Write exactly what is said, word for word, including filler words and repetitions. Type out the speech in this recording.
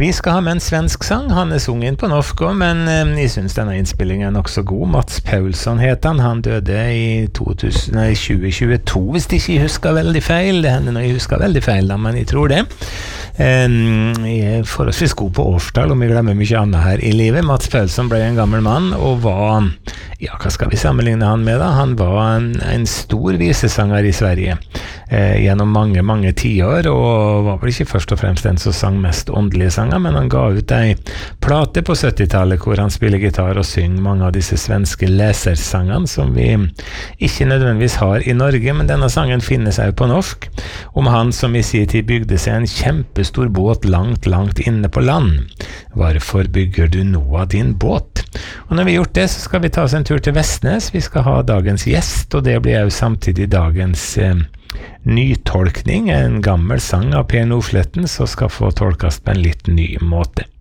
Vi skal ha med en svensk sang, han er sunget på norsk også, men eh, jeg synes denne innspillingen er nok så god. Mats Paulsson heter han, han døde i tjuetusen, nei, tjue tjueto, hvis ikke jeg husker veldig feil. Det hender når jeg husker veldig feil, da, men jeg tror det. Um, jeg er forholdsvis god på årstall, om jeg glemmer mye annet her i livet. Mats Paulsson ble en gammel mann, og var, ja, hva skal vi sammenligne han med da? Han var en, en stor visesanger i Sverige eh, gjennom mange, mange tiår, og var vel ikke først og fremst den som sang mest åndelige sanger, men han ga ut en plate på syttitallet hvor han spiller gitar og synger mange av disse svenske lesersangene som vi ikke nødvendigvis har i Norge, men denne sangen finnes også på norsk, om han som i sin tid bygde seg en kjempestor båt langt, langt inne på land. Hvorfor bygger du nå av din båt? Og når vi har gjort det, så skal vi ta oss en tur til Vestnes. Vi skal ha dagens gjest, og det blir jo samtidig dagens eh, nytolkning, en gammel sang av Per Nordfletten, som skal få tolkast på en litt ny måte.